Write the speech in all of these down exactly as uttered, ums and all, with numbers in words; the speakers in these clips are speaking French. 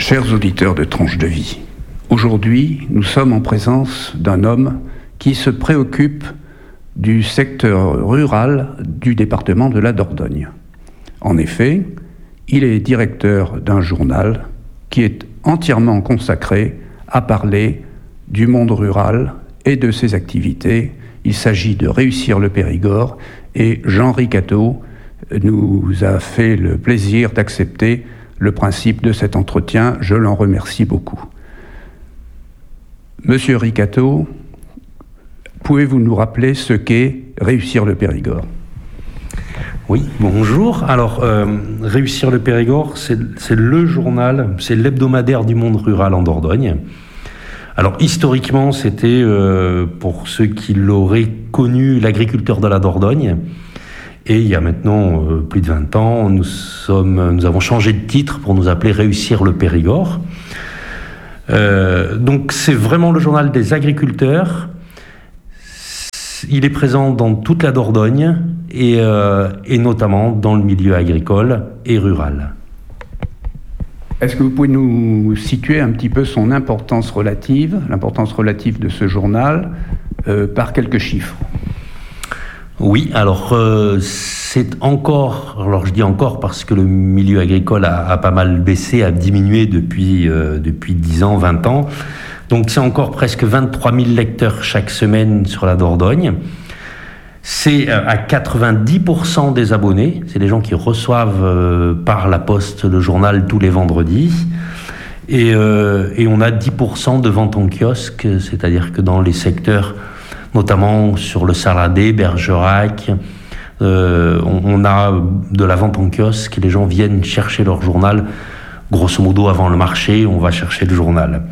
Chers auditeurs de Tranche de Vie, aujourd'hui, nous sommes en présence d'un homme qui se préoccupe du secteur rural du département de la Dordogne. En effet, il est directeur d'un journal qui est entièrement consacré à parler du monde rural et de ses activités. Il s'agit de Réussir le Périgord et Jean Ricateau nous a fait le plaisir d'accepter le principe de cet entretien. Je l'en remercie beaucoup. Monsieur Ricateau, pouvez-vous nous rappeler ce qu'est Réussir le Périgord ? Oui, bonjour. Alors, euh, Réussir le Périgord, c'est, c'est le journal, c'est l'hebdomadaire du monde rural en Dordogne. Alors, historiquement, c'était, euh, pour ceux qui l'auraient connu, l'agriculteur de la Dordogne. Et il y a maintenant euh, plus de vingt ans, nous, sommes, nous avons changé de titre pour nous appeler Réussir le Périgord. Euh, donc, c'est vraiment le journal des agriculteurs. Il est présent dans toute la Dordogne et, euh, et notamment dans le milieu agricole et rural. Est-ce que vous pouvez nous situer un petit peu son importance relative, l'importance relative de ce journal, euh, par quelques chiffres ? Oui, alors euh, c'est encore, alors je dis encore parce que le milieu agricole a, a pas mal baissé, a diminué depuis, euh, depuis dix ans, vingt ans. Donc c'est encore presque vingt-trois mille lecteurs chaque semaine sur la Dordogne. C'est à quatre-vingt-dix pour cent des abonnés, c'est des gens qui reçoivent euh, par la poste le journal tous les vendredis. Et, euh, et on a dix pour cent de ventes en kiosque, c'est-à-dire que dans les secteurs, notamment sur le Saladé, Bergerac, euh, on, on a de la vente en kiosque, les gens viennent chercher leur journal, grosso modo avant le marché, on va chercher le journal.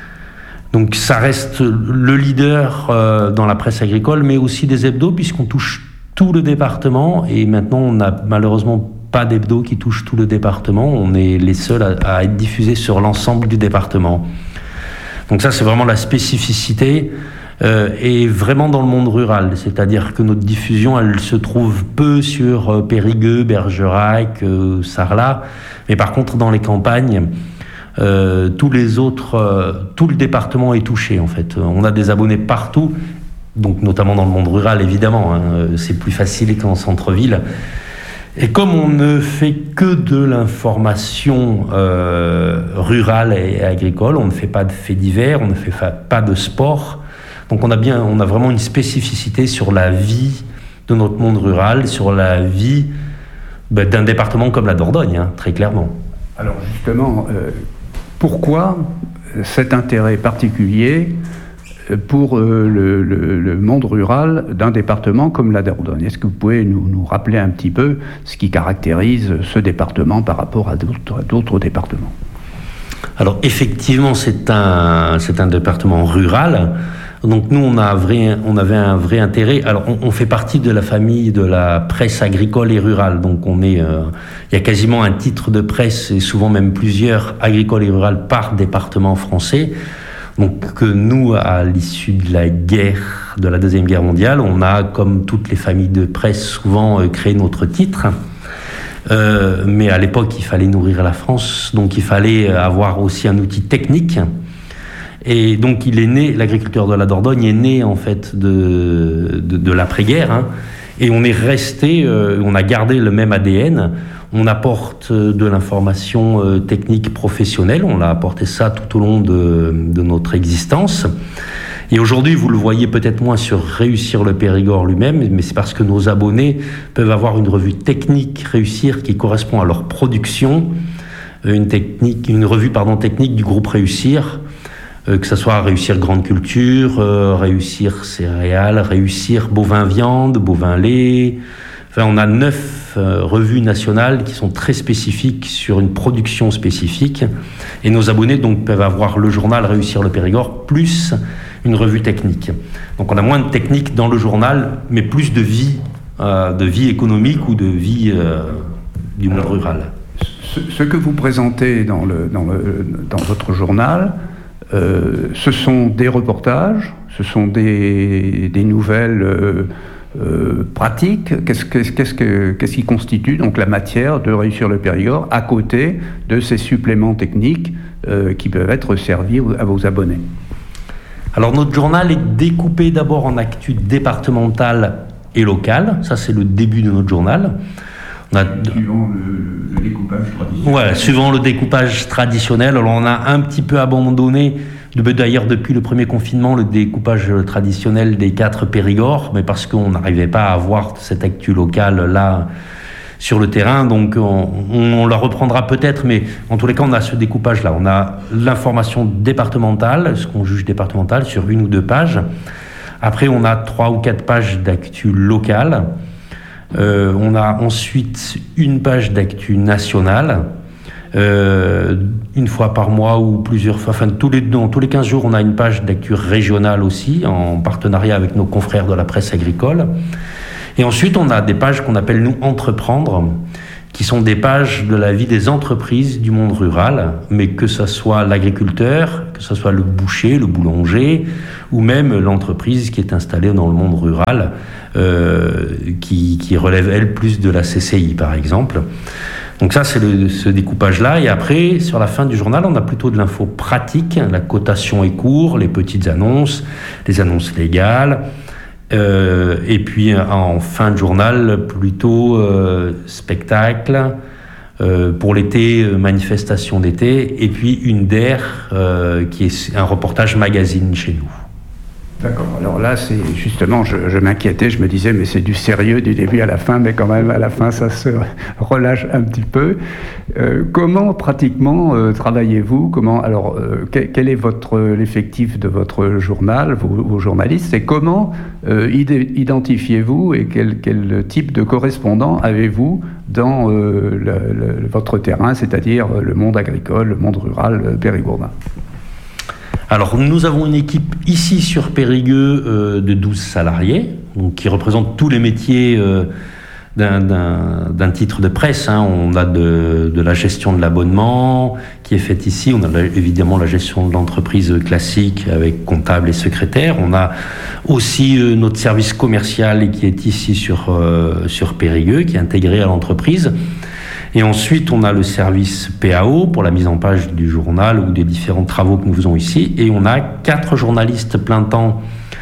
Donc ça reste le leader euh, dans la presse agricole, mais aussi des hebdos, puisqu'on touche tout le département, et maintenant on n'a malheureusement pas d'hebdos qui touchent tout le département, on est les seuls à, à être diffusés sur l'ensemble du département. Donc ça c'est vraiment la spécificité, euh, et vraiment dans le monde rural, c'est-à-dire que notre diffusion elle se trouve peu sur euh, Périgueux, Bergerac, euh, Sarlat, mais par contre dans les campagnes, Euh, tous les autres, euh, tout le département est touché en fait. On a des abonnés partout, donc notamment dans le monde rural évidemment. Hein, c'est plus facile qu'en centre-ville. Et comme on ne fait que de l'information euh, rurale et agricole, on ne fait pas de faits divers, on ne fait pas de sport. Donc on a bien, on a vraiment une spécificité sur la vie de notre monde rural, sur la vie ben, d'un département comme la Dordogne, hein, très clairement. Alors justement. Euh... Pourquoi cet intérêt particulier pour le, le, le monde rural d'un département comme la Dordogne ? Est-ce que vous pouvez nous, nous rappeler un petit peu ce qui caractérise ce département par rapport à d'autres, à d'autres départements ? Alors effectivement, c'est un, c'est un département rural. Donc nous, on, a un vrai, on avait un vrai intérêt. Alors on, on fait partie de la famille de la presse agricole et rurale. Donc on est, euh, il y a quasiment un titre de presse et souvent même plusieurs agricoles et rurales par département français. Donc que nous, à l'issue de la guerre, de la Deuxième Guerre mondiale, on a, comme toutes les familles de presse, souvent euh, créé notre titre. Euh, mais à l'époque, il fallait nourrir la France, donc il fallait avoir aussi un outil technique. Et donc il est né, l'agriculteur de la Dordogne est né en fait de, de, de l'après-guerre, hein, et on est resté, euh, on a gardé le même A D N, on apporte de l'information euh, technique professionnelle, on a apporté ça tout au long de, de notre existence. Et aujourd'hui, vous le voyez peut-être moins sur Réussir le Périgord lui-même, mais c'est parce que nos abonnés peuvent avoir une revue technique Réussir qui correspond à leur production, une, technique, une revue pardon, technique du groupe Réussir, Euh, que ce soit Réussir Grande Culture, euh, Réussir Céréales, Réussir Bovin Viande, Bovin Lait. Enfin, on a neuf euh, revues nationales qui sont très spécifiques sur une production spécifique. Et nos abonnés donc, peuvent avoir le journal Réussir le Périgord plus une revue technique. Donc on a moins de technique dans le journal, mais plus de vie, euh, de vie économique ou de vie euh, du monde rural. Ce, ce que vous présentez dans, le, dans, le, dans votre journal, Euh, ce sont des reportages, ce sont des, des nouvelles euh, euh, pratique. Qu'est-ce, qu'est-ce, qu'est-ce, que, qu'est-ce qui constitue donc la matière de Réussir le Périgord à côté de ces suppléments techniques euh, qui peuvent être servis à vos abonnés? Alors notre journal est découpé d'abord en actu départementale et locale. Ça, c'est le début de notre journal. On a... Suivant le, le découpage traditionnel. Voilà, suivant le découpage traditionnel. Alors on a un petit peu abandonné, d'ailleurs depuis le premier confinement, le découpage traditionnel des quatre Périgord, mais parce qu'on n'arrivait pas à avoir cette actu locale là sur le terrain, donc on, on la reprendra peut-être, mais en tous les cas on a ce découpage là. On a l'information départementale, ce qu'on juge départemental, sur une ou deux pages. Après on a trois ou quatre pages d'actu locale. Euh, on a ensuite une page d'actu nationale, euh, une fois par mois ou plusieurs fois, enfin tous les, non, tous les quinze jours on a une page d'actu régionale aussi, en partenariat avec nos confrères de la presse agricole. Et ensuite on a des pages qu'on appelle nous entreprendre, qui sont des pages de la vie des entreprises du monde rural, mais que ce soit l'agriculteur, que ce soit le boucher, le boulanger, ou même l'entreprise qui est installée dans le monde rural, euh, qui, qui relève, elle, plus de la C C I, par exemple. Donc ça, c'est le, ce découpage-là. Et après, sur la fin du journal, on a plutôt de l'info pratique, la cotation et cours, les petites annonces, les annonces légales, Euh, et puis en fin de journal, plutôt euh, spectacle, euh, pour l'été, euh, manifestation d'été, et puis une D E R euh, qui est un reportage magazine chez nous. D'accord, alors là, c'est justement, je, je m'inquiétais, je me disais, mais c'est du sérieux du début à la fin, mais quand même, à la fin, ça se relâche un petit peu. Euh, comment, pratiquement, euh, travaillez-vous? Comment, alors, euh, quel, quel est votre, l'effectif de votre journal, vos, vos journalistes, et comment euh, id- identifiez-vous et quel, quel type de correspondant avez-vous dans euh, le, le, votre terrain, c'est-à-dire le monde agricole, le monde rural euh, périgourdin? Alors, nous avons une équipe ici sur Périgueux euh, de douze salariés, donc, qui représentent tous les métiers euh, d'un, d'un, d'un titre de presse. Hein. On a de, de la gestion de l'abonnement qui est faite ici. On a la, évidemment la gestion de l'entreprise classique avec comptable et secrétaire. On a aussi euh, notre service commercial qui est ici sur, euh, sur Périgueux, qui est intégré à l'entreprise. Et ensuite, on a le service P A O pour la mise en page du journal ou des différents travaux que nous faisons ici. Et on a quatre journalistes plein temps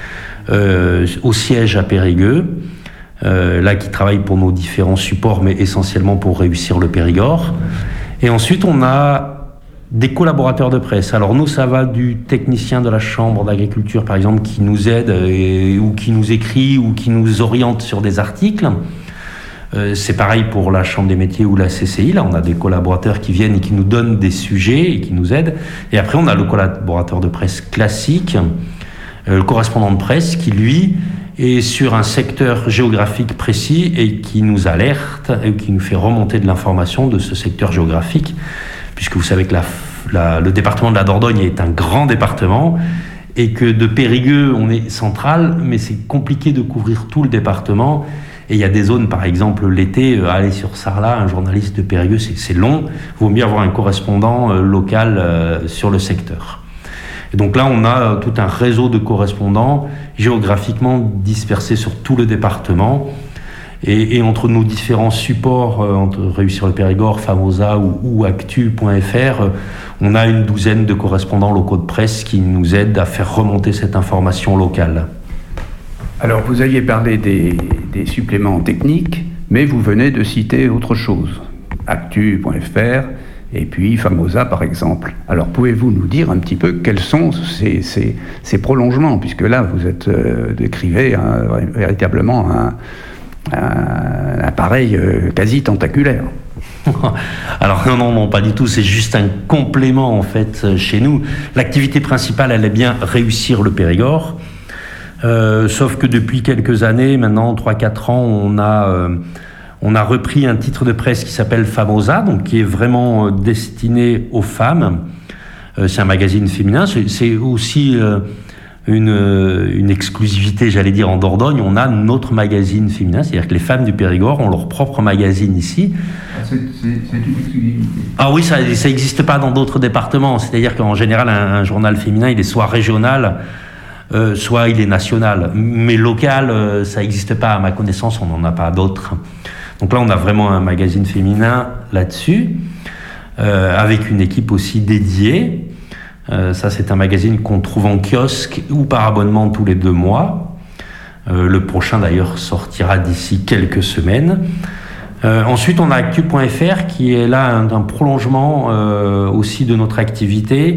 euh, au siège à Périgueux, euh, là qui travaillent pour nos différents supports, mais essentiellement pour Réussir le Périgord. Et ensuite, on a des collaborateurs de presse. Alors nous, ça va du technicien de la Chambre d'agriculture, par exemple, qui nous aide et, ou qui nous écrit ou qui nous oriente sur des articles. Euh, c'est pareil pour la Chambre des métiers ou la C C I. Là, on a des collaborateurs qui viennent et qui nous donnent des sujets et qui nous aident. Et après, on a le collaborateur de presse classique, euh, le correspondant de presse, qui, lui, est sur un secteur géographique précis et qui nous alerte et qui nous fait remonter de l'information de ce secteur géographique, puisque vous savez que la, la, le département de la Dordogne est un grand département et que de Périgueux, on est central, mais c'est compliqué de couvrir tout le département. Et il y a des zones, par exemple, l'été, euh, aller sur Sarlat, un journaliste de Périgueux, c'est, c'est long. Il vaut mieux avoir un correspondant euh, local euh, sur le secteur. Et donc là, on a euh, tout un réseau de correspondants géographiquement dispersés sur tout le département. Et, et entre nos différents supports, euh, entre Réussir le Périgord, Famosa ou, ou actu point f r, euh, on a une douzaine de correspondants locaux de presse qui nous aident à faire remonter cette information locale. Alors, vous aviez parlé des, des suppléments techniques, mais vous venez de citer autre chose, actu point f r et puis Famosa, par exemple. Alors, pouvez-vous nous dire un petit peu quels sont ces, ces, ces prolongements, puisque là, vous êtes euh, décrivez hein, véritablement un, un appareil euh, quasi tentaculaire. Alors non, non, non, pas du tout, c'est juste un complément, en fait, chez nous. L'activité principale, elle est bien Réussir le Périgord. Euh, sauf que depuis quelques années, maintenant trois quatre ans, on a, euh, on a repris un titre de presse qui s'appelle Famosa, donc qui est vraiment euh, destiné aux femmes. Euh, c'est un magazine féminin, c'est, c'est aussi euh, une, une exclusivité, j'allais dire, en Dordogne. On a notre magazine féminin, c'est-à-dire que les femmes du Périgord ont leur propre magazine ici. C'est, c'est, c'est une exclusivité. Ah oui, ça n'existe pas dans d'autres départements. C'est-à-dire qu'en général, un, un journal féminin, il est soit régional, euh, soit il est national. Mais local, euh, ça n'existe pas à ma connaissance, on n'en a pas d'autres. Donc là, on a vraiment un magazine féminin là-dessus, euh, avec une équipe aussi dédiée. Euh, ça, c'est un magazine qu'on trouve en kiosque ou par abonnement tous les deux mois. Euh, le prochain, d'ailleurs, sortira d'ici quelques semaines. Euh, ensuite, on a actu point f r qui est là un, un prolongement euh, aussi de notre activité.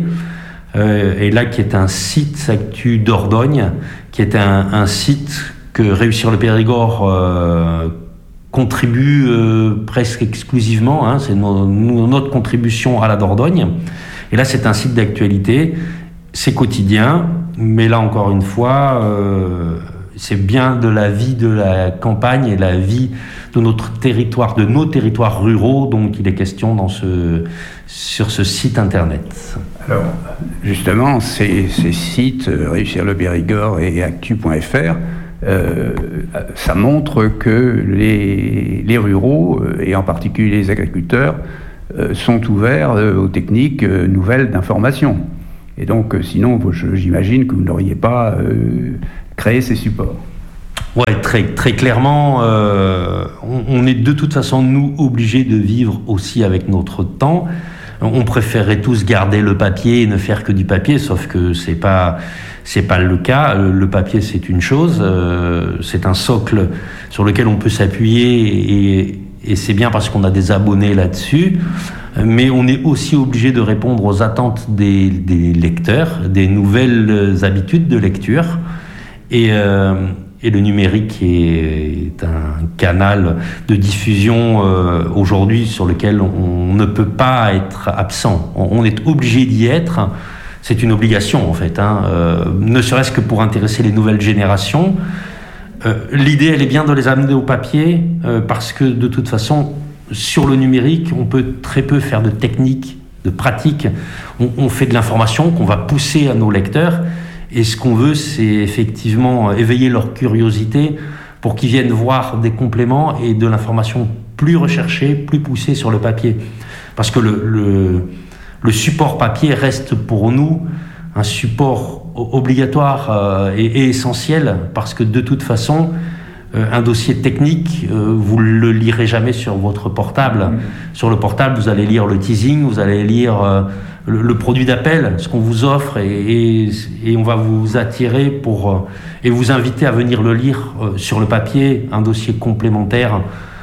Euh, et là, qui est un site actu Dordogne, qui est un, un site que Réussir le Périgord euh, contribue euh, presque exclusivement. Hein, c'est no, no, notre contribution à la Dordogne. Et là, c'est un site d'actualité. C'est quotidien, mais là, encore une fois, euh, c'est bien de la vie de la campagne et la vie de notre territoire, de nos territoires ruraux, dont il est question dans ce, sur ce site internet. Alors, justement, ces, ces sites, Réussir le Périgord et actu point f r, euh, ça montre que les, les ruraux, et en particulier les agriculteurs, euh, sont ouverts euh, aux techniques euh, nouvelles d'information. Et donc, euh, sinon, je, j'imagine que vous n'auriez pas euh, créé ces supports. Ouais, très, très clairement, euh, on, on est de toute façon, nous, obligés de vivre aussi avec notre temps. On préférerait tous garder le papier et ne faire que du papier, sauf que c'est pas, c'est pas le cas. Le papier, c'est une chose, euh, c'est un socle sur lequel on peut s'appuyer et, et c'est bien parce qu'on a des abonnés là-dessus. Mais on est aussi obligé de répondre aux attentes des, des lecteurs, des nouvelles habitudes de lecture. Et, euh, et le numérique est un canal de diffusion euh, aujourd'hui sur lequel on ne peut pas être absent. On est obligé d'y être. C'est une obligation en fait, hein, euh, ne serait-ce que pour intéresser les nouvelles générations. Euh, l'idée, elle est bien de les amener au papier euh, parce que de toute façon, sur le numérique, on peut très peu faire de technique, de pratique. On, on fait de l'information qu'on va pousser à nos lecteurs. Et ce qu'on veut, c'est effectivement éveiller leur curiosité pour qu'ils viennent voir des compléments et de l'information plus recherchée, plus poussée sur le papier. Parce que le, le, le support papier reste pour nous un support obligatoire euh, et, et essentiel, parce que de toute façon, euh, un dossier technique, euh, vous ne le lirez jamais sur votre portable. Mmh. Sur le portable, vous allez lire le teasing, vous allez lire... Euh, Le, le produit d'appel, ce qu'on vous offre, et, et, et on va vous attirer pour, euh, et vous inviter à venir le lire euh, sur le papier, un dossier complémentaire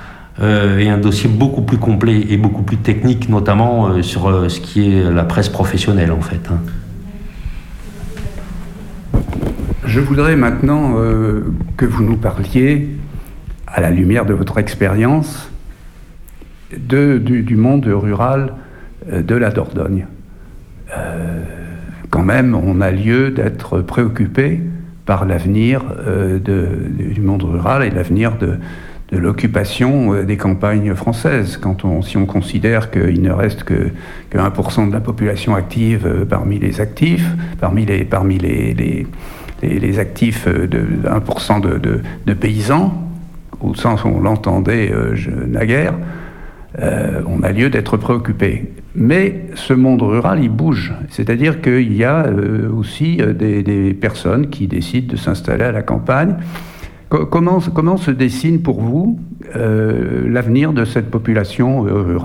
euh, et un dossier beaucoup plus complet et beaucoup plus technique, notamment euh, sur euh, ce qui est la presse professionnelle en fait. Hein. Je voudrais maintenant euh, que vous nous parliez, à la lumière de votre expérience, de, du, du monde rural euh, de la Dordogne. Euh, quand même, on a lieu d'être préoccupé par l'avenir euh, de, du monde rural et l'avenir de, de l'occupation euh, des campagnes françaises. Quand on, si on considère qu'il ne reste que, que un pour cent de la population active euh, parmi les actifs, parmi les, parmi les, les, les, les actifs de, de un pour cent de, de, de paysans, au sens où on l'entendait euh, je, naguère, Euh, on a lieu d'être préoccupé. Mais ce monde rural, il bouge. C'est-à-dire qu'il y a euh, aussi euh, des, des personnes qui décident de s'installer à la campagne. Co- comment, comment se dessine pour vous euh, l'avenir de cette population euh, rurale ?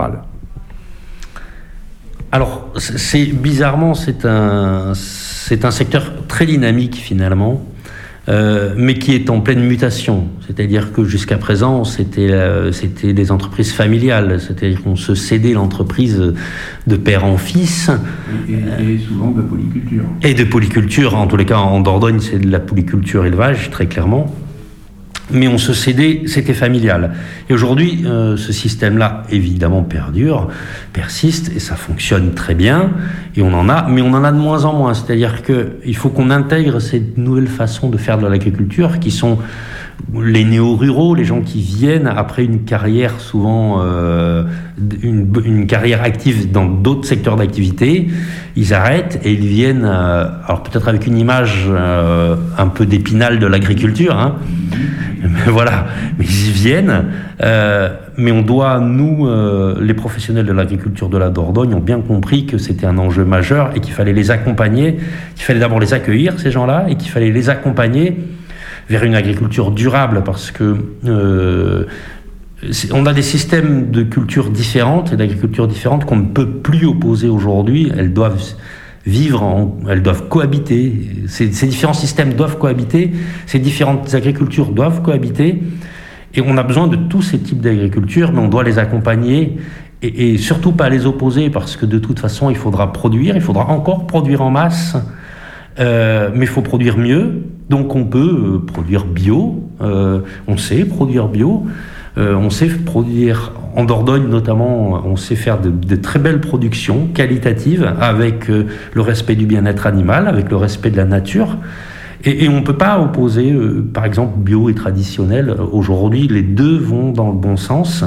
Alors, c'est, bizarrement, c'est un, c'est un secteur très dynamique finalement. Euh, mais qui est en pleine mutation. C'est-à-dire que jusqu'à présent, c'était, euh, c'était des entreprises familiales. C'est-à-dire qu'on se cédait l'entreprise de père en fils. Et, et, et souvent de polyculture. Et de polyculture. En tous les cas, en Dordogne, c'est de la polyculture élevage, très clairement. Mais on se cédait, c'était familial. Et aujourd'hui, euh, ce système-là, évidemment, perdure, persiste, et ça fonctionne très bien. Et on en a, mais on en a de moins en moins. C'est-à-dire qu'il faut qu'on intègre ces nouvelles façons de faire de l'agriculture, qui sont les néo-ruraux, les gens qui viennent après une carrière, souvent euh, une, une carrière active dans d'autres secteurs d'activité. Ils arrêtent et ils viennent, euh, alors peut-être avec une image euh, un peu d'épinal de l'agriculture, hein. Mais voilà, mais ils y viennent, euh, mais on doit, nous, euh, les professionnels de l'agriculture de la Dordogne, ont bien compris que c'était un enjeu majeur et qu'il fallait les accompagner, qu'il fallait d'abord les accueillir, ces gens-là, et qu'il fallait les accompagner vers une agriculture durable, parce que euh, on a des systèmes de culture différentes et d'agriculture différentes qu'on ne peut plus opposer aujourd'hui. Elles doivent vivre, en, elles doivent cohabiter. Ces, ces différents systèmes doivent cohabiter, ces différentes agricultures doivent cohabiter. Et on a besoin de tous ces types d'agriculture, mais on doit les accompagner et, et surtout pas les opposer, parce que de toute façon, il faudra produire, il faudra encore produire en masse, euh, mais il faut produire mieux. Donc on peut euh, produire bio, euh, on sait produire bio, euh, on sait produire, en Dordogne notamment, on sait faire de, de très belles productions qualitatives avec euh, le respect du bien-être animal, avec le respect de la nature. Et, et on ne peut pas opposer, euh, par exemple, bio et traditionnel. Aujourd'hui, les deux vont dans le bon sens.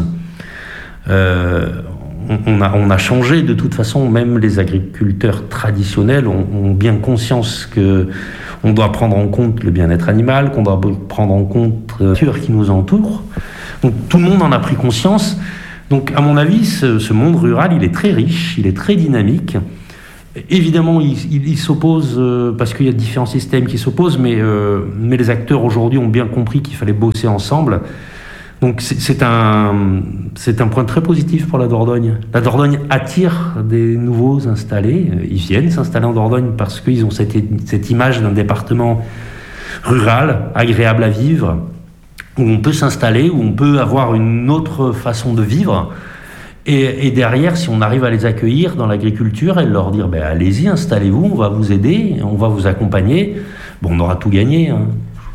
Euh, on, on, a, on a changé de toute façon. Même les agriculteurs traditionnels ont, ont bien conscience qu'on doit prendre en compte le bien-être animal, qu'on doit prendre en compte la nature qui nous entoure. Donc tout le monde en a pris conscience. Donc à mon avis, ce, ce monde rural, il est très riche, il est très dynamique. Évidemment, il, il, il s'oppose euh, parce qu'il y a différents systèmes qui s'opposent, mais, euh, mais les acteurs aujourd'hui ont bien compris qu'il fallait bosser ensemble. Donc c'est, c'est, un, c'est un point très positif pour la Dordogne. La Dordogne attire des nouveaux installés. Ils viennent s'installer en Dordogne parce qu'ils ont cette, cette image d'un département rural, agréable à vivre, où on peut s'installer, où on peut avoir une autre façon de vivre. Et, et derrière, si on arrive à les accueillir dans l'agriculture et leur dire ben, « allez-y, installez-vous, on va vous aider, on va vous accompagner », bon, on aura tout gagné. Hein.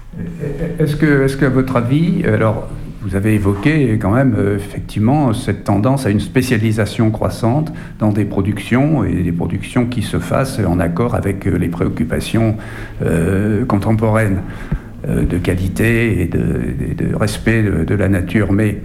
Est-ce que, est-ce qu'à votre avis, alors vous avez évoqué quand même euh, effectivement cette tendance à une spécialisation croissante dans des productions, et des productions qui se fassent en accord avec euh, les préoccupations euh, contemporaines euh, de qualité et de, et de respect de, de la nature, mais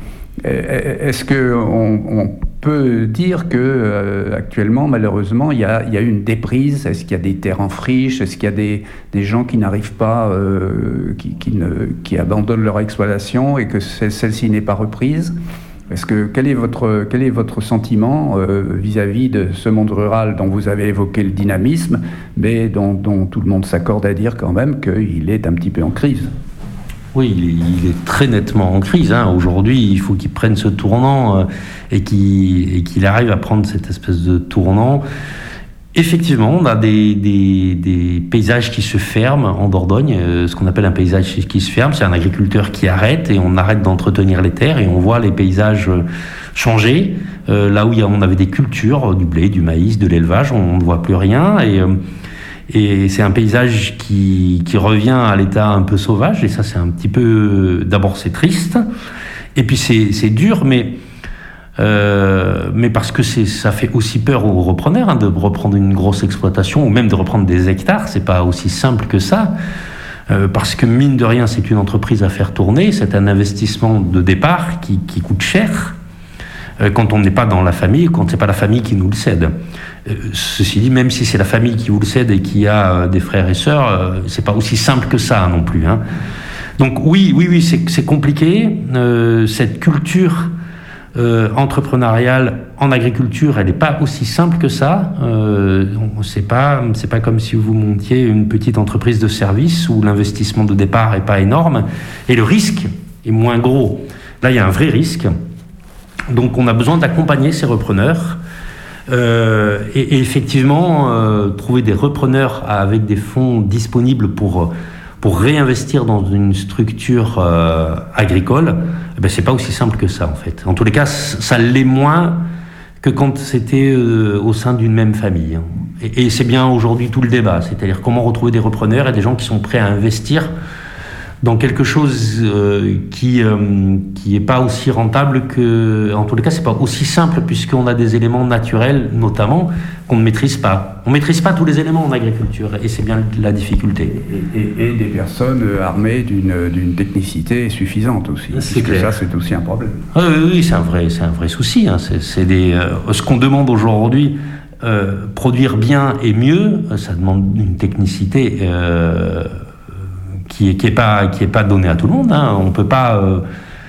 est-ce qu'on on peut dire que euh, actuellement, malheureusement, il y a, il y a une déprise? Est-ce qu'il y a des terres en friche? Est-ce qu'il y a des, des gens qui n'arrivent pas, euh, qui, qui, ne, qui abandonnent leur exploitation et que celle-ci n'est pas reprise? Est-ce que, quel est votre, quel est votre sentiment euh, vis-à-vis de ce monde rural dont vous avez évoqué le dynamisme, mais dont, dont tout le monde s'accorde à dire quand même qu'il est un petit peu en crise? Oui, il est, il est très nettement en crise. Hein. Aujourd'hui, il faut qu'il prenne ce tournant euh, et, qu'il, et qu'il arrive à prendre cette espèce de tournant. Effectivement, on a des, des, des paysages qui se ferment en Dordogne. Euh, ce qu'on appelle un paysage qui se ferme, c'est un agriculteur qui arrête et on arrête d'entretenir les terres et on voit les paysages changer. Euh, là où il y a, on avait des cultures, du blé, du maïs, de l'élevage, on ne voit plus rien. Et... Euh, Et c'est un paysage qui, qui revient à l'état un peu sauvage, et ça c'est un petit peu... D'abord c'est triste, et puis c'est, c'est dur, mais, euh, mais parce que c'est, ça fait aussi peur aux repreneurs hein, de reprendre une grosse exploitation, ou même de reprendre des hectares, c'est pas aussi simple que ça, euh, parce que mine de rien c'est une entreprise à faire tourner, c'est un investissement de départ qui, qui coûte cher, euh, quand on n'est pas dans la famille, quand c'est pas la famille qui nous le cède. Ceci dit, même si c'est la famille qui vous le cède et qui a des frères et sœurs, euh, c'est pas aussi simple que ça non plus. Hein. Donc oui, oui, oui, c'est, c'est compliqué. Euh, cette culture euh, entrepreneuriale en agriculture, elle n'est pas aussi simple que ça. Euh, c'est pas, c'est pas comme si vous montiez une petite entreprise de service où l'investissement de départ est pas énorme et le risque est moins gros. Là, il y a un vrai risque. Donc, on a besoin d'accompagner ces repreneurs. Euh, et, et effectivement, euh, trouver des repreneurs avec des fonds disponibles pour, pour réinvestir dans une structure euh, agricole, eh ben, c'est pas aussi simple que ça en fait. En tous les cas, ça l'est moins que quand c'était euh, au sein d'une même famille. Et, et c'est bien aujourd'hui tout le débat, c'est-à-dire comment retrouver des repreneurs et des gens qui sont prêts à investir dans quelque chose euh, qui euh, qui est pas aussi rentable que, en tous les cas, c'est pas aussi simple puisqu'on a des éléments naturels, notamment, qu'on ne maîtrise pas. On maîtrise pas tous les éléments en agriculture et c'est bien la difficulté. Et, et, et des personnes armées d'une d'une technicité suffisante aussi. C'est clair. Ça, c'est aussi un problème. Ah, oui, oui, c'est un vrai, c'est un vrai souci. Hein. C'est, c'est des, euh, ce qu'on demande aujourd'hui, euh, produire bien et mieux, ça demande une technicité. Euh, qui est, qui est pas qui est pas donné à tout le monde. Hein. On peut pas euh,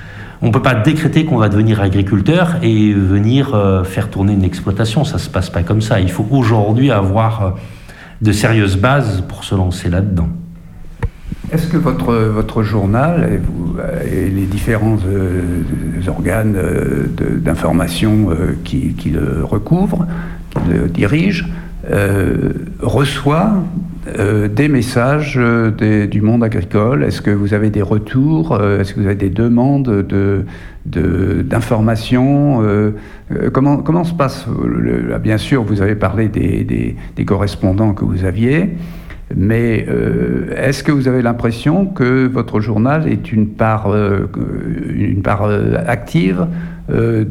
on ne peut pas décréter qu'on va devenir agriculteur et venir euh, faire tourner une exploitation. Ça ne se passe pas comme ça. Il faut aujourd'hui avoir euh, de sérieuses bases pour se lancer là-dedans. Est-ce que votre, votre journal et, vous, et les différents euh, organes euh, de, d'information euh, qui, qui le recouvrent, qui le dirigent, euh, reçoit euh, des messages euh, des, du monde agricole? Est-ce que vous avez des retours? euh, Est-ce que vous avez des demandes de, de, d'informations? euh, comment, comment se passe le, bien sûr, vous avez parlé des, des, des correspondants que vous aviez. Mais euh, est-ce que vous avez l'impression que votre journal est une part, euh, une part euh, active euh,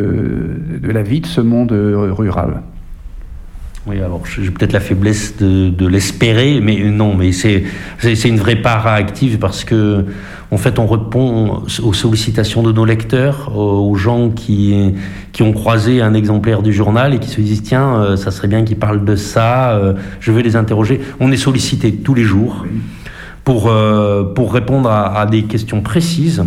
de, de la vie de ce monde rural? Oui, alors j'ai peut-être la faiblesse de, de l'espérer, mais non, mais c'est, c'est, c'est une vraie part active parce que, en fait, on répond aux sollicitations de nos lecteurs, aux gens qui, qui ont croisé un exemplaire du journal et qui se disent tiens, euh, ça serait bien qu'ils parlent de ça, euh, je vais les interroger. On est sollicité tous les jours pour, euh, pour répondre à, à des questions précises.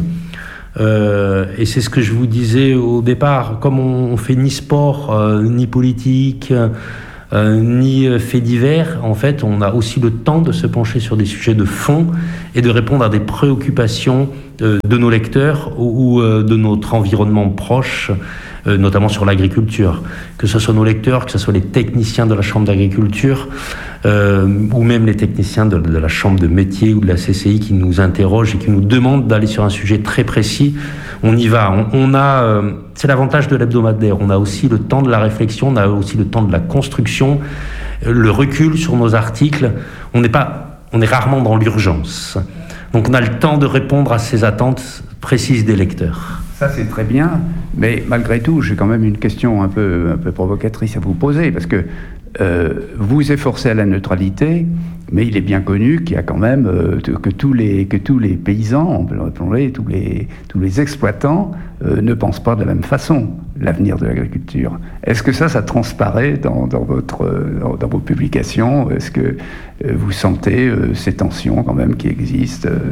Euh, et c'est ce que je vous disais au départ, comme on, on fait ni sport, euh, ni politique, Euh, ni euh, faits divers, en fait, on a aussi le temps de se pencher sur des sujets de fond et de répondre à des préoccupations euh, de nos lecteurs ou, ou euh, de notre environnement proche, euh, notamment sur l'agriculture. Que ce soit nos lecteurs, que ce soit les techniciens de la Chambre d'agriculture, euh, ou même les techniciens de, de la Chambre de métier ou de la C C I qui nous interrogent et qui nous demandent d'aller sur un sujet très précis. On y va. On, on a, euh, c'est l'avantage de l'hebdomadaire. On a aussi le temps de la réflexion, on a aussi le temps de la construction, euh, le recul sur nos articles. On n'est pas, on est rarement dans l'urgence. Donc on a le temps de répondre à ces attentes précises des lecteurs. Ça c'est très bien, mais malgré tout, j'ai quand même une question un peu, un peu provocatrice à vous poser, parce que euh, vous vous efforcez à la neutralité, mais il est bien connu qu'il y a quand même euh, que, tous les, que tous les paysans, on peut le tous les, tous les exploitants euh, ne pensent pas de la même façon l'avenir de l'agriculture. Est-ce que ça, ça transparaît dans, dans, votre, dans, dans vos publications? Est-ce que euh, vous sentez euh, ces tensions quand même qui existent? euh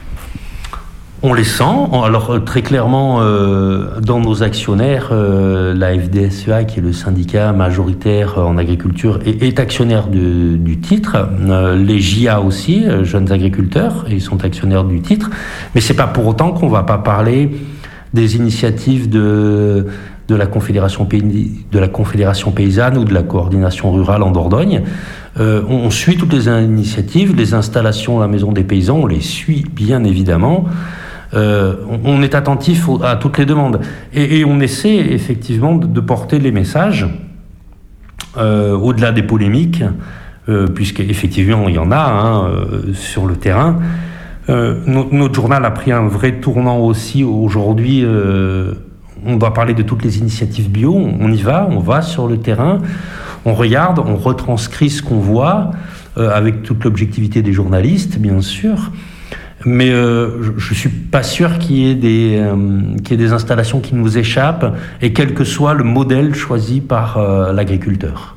On les sent. Alors très clairement, euh, dans nos actionnaires, euh, la F D S E A, qui est le syndicat majoritaire en agriculture, est, est actionnaire de, du titre. Euh, les J A aussi, euh, jeunes agriculteurs, ils sont actionnaires du titre. Mais c'est pas pour autant qu'on va pas parler des initiatives de de la Confédération Pays, de la Confédération paysanne ou de la coordination rurale en Dordogne. Euh, on, on suit toutes les initiatives, les installations à la Maison des paysans, on les suit bien évidemment. Euh, on est attentif à toutes les demandes et, et on essaie effectivement de, de porter les messages euh, au-delà des polémiques, euh, puisqu'effectivement il y en a hein, euh, sur le terrain. Euh, no, notre journal a pris un vrai tournant aussi aujourd'hui. Euh, on doit parler de toutes les initiatives bio. On y va, on va sur le terrain, on regarde, on retranscrit ce qu'on voit euh, avec toute l'objectivité des journalistes, bien sûr. Mais euh, je ne suis pas sûr qu'il y ait des, euh, qu'il y ait des installations qui nous échappent, et quel que soit le modèle choisi par euh, l'agriculteur.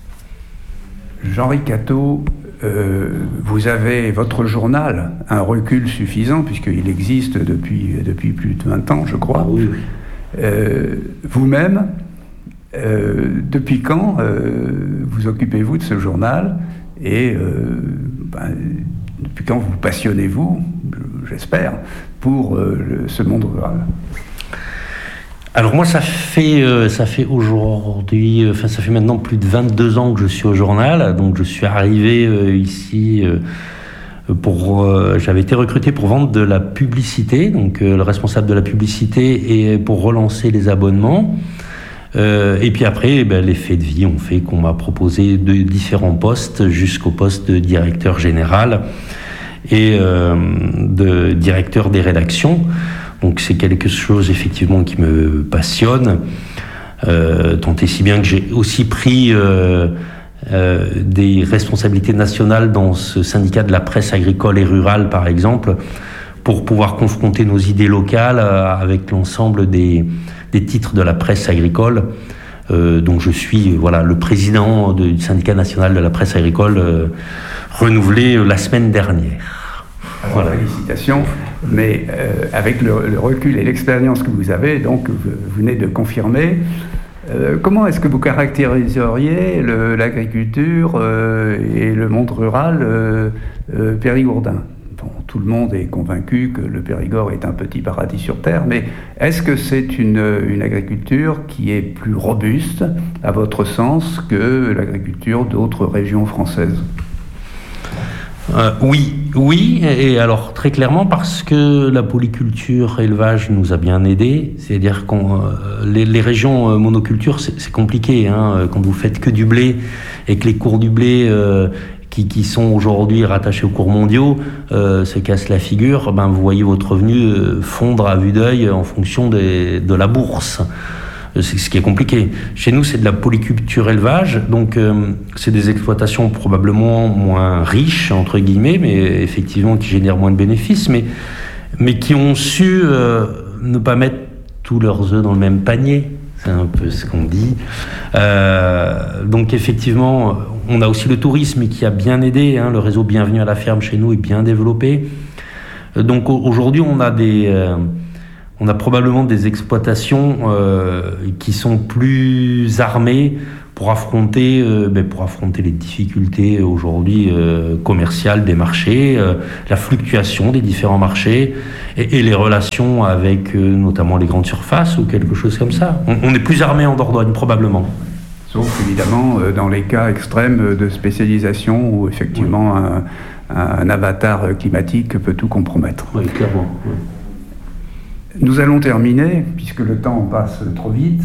Jean Ricateau, euh, vous avez votre journal un recul suffisant, puisqu'il existe depuis, depuis plus de vingt ans, je crois. Ah, oui, oui. Euh, vous-même, euh, depuis quand euh, vous occupez-vous de ce journal et euh, ben, depuis quand vous passionnez-vous, j'espère, pour euh, le, ce monde rural? Alors moi, ça fait, euh, ça fait aujourd'hui, enfin ça fait maintenant plus de vingt-deux ans que je suis au journal. Donc je suis arrivé euh, ici euh, pour, euh, j'avais été recruté pour vendre de la publicité, donc euh, le responsable de la publicité et pour relancer les abonnements. Euh, et puis après, eh ben, les faits de vie ont fait qu'on m'a proposé de différents postes jusqu'au poste de directeur général et euh, de directeur des rédactions. Donc c'est quelque chose effectivement qui me passionne, euh, tant et si bien que j'ai aussi pris euh, euh, des responsabilités nationales dans ce syndicat de la presse agricole et rurale, par exemple, pour pouvoir confronter nos idées locales euh, avec l'ensemble des, des titres de la presse agricole. Euh, donc je suis voilà, le président de, du syndicat national de la presse agricole euh, renouvelé euh, la semaine dernière. Alors, voilà. Félicitations. Mais euh, avec le, le recul et l'expérience que vous avez, donc vous, vous venez de confirmer, euh, comment est-ce que vous caractériseriez le, l'agriculture euh, et le monde rural euh, euh, périgourdin ? Bon, tout le monde est convaincu que le Périgord est un petit paradis sur terre, mais est-ce que c'est une, une agriculture qui est plus robuste, à votre sens, que l'agriculture d'autres régions françaises ? Euh, oui, oui, et alors très clairement parce que la polyculture élevage nous a bien aidés, c'est-à-dire que euh, les, les régions euh, monoculture, c'est, c'est compliqué, hein, quand vous faites que du blé et que les cours du blé euh, qui, qui sont aujourd'hui rattachés aux cours mondiaux euh, se cassent la figure, ben vous voyez votre revenu euh, fondre à vue d'œil en fonction des, de la bourse. C'est ce qui est compliqué. Chez nous, c'est de la polyculture élevage, donc euh, c'est des exploitations probablement moins riches, entre guillemets, mais effectivement qui génèrent moins de bénéfices, mais, mais qui ont su euh, ne pas mettre tous leurs œufs dans le même panier. C'est un peu ce qu'on dit. Euh, donc effectivement, on a aussi le tourisme qui a bien aidé, hein, le réseau Bienvenue à la ferme chez nous est bien développé. Donc aujourd'hui, on a des... Euh, On a probablement des exploitations euh, qui sont plus armées pour affronter, euh, ben pour affronter les difficultés aujourd'hui euh, commerciales des marchés, euh, la fluctuation des différents marchés et, et les relations avec euh, notamment les grandes surfaces ou quelque chose comme ça. On, on est plus armé en Dordogne probablement. Sauf évidemment euh, dans les cas extrêmes de spécialisation où effectivement oui. un, un avatar climatique peut tout compromettre. Oui, clairement. Oui. Nous allons terminer, puisque le temps passe trop vite,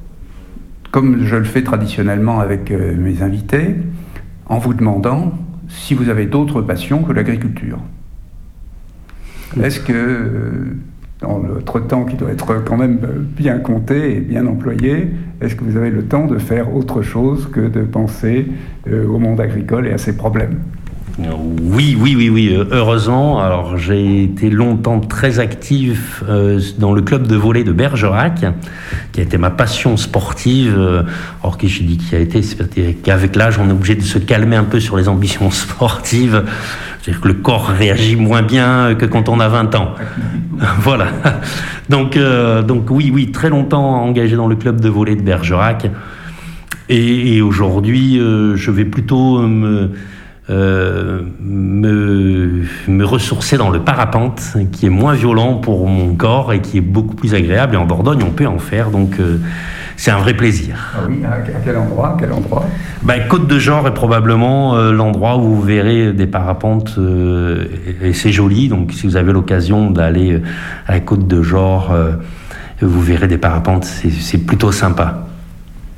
comme je le fais traditionnellement avec euh, mes invités, en vous demandant si vous avez d'autres passions que l'agriculture. Est-ce que, euh, dans votre temps qui doit être quand même bien compté et bien employé, est-ce que vous avez le temps de faire autre chose que de penser euh, au monde agricole et à ses problèmes ? Oui, oui, oui, oui, heureusement. Alors, j'ai été longtemps très actif euh, dans le club de volley de Bergerac, qui a été ma passion sportive. Euh, or, que je dis qui a été, c'est qu'avec l'âge, on est obligé de se calmer un peu sur les ambitions sportives. C'est-à-dire que le corps réagit moins bien que quand on a vingt ans. Voilà. Donc, euh, donc, oui, oui, très longtemps engagé dans le club de volley de Bergerac. Et, et aujourd'hui, euh, je vais plutôt me... Euh, me, me ressourcer dans le parapente qui est moins violent pour mon corps et qui est beaucoup plus agréable, et en Dordogne on peut en faire, donc euh, c'est un vrai plaisir. Ah oui, à quel endroit, quel endroit ben, Côte de Genre est probablement euh, l'endroit où vous verrez des parapentes euh, et, et c'est joli, donc si vous avez l'occasion d'aller à la Côte de Genre, euh, vous verrez des parapentes, c'est, c'est plutôt sympa.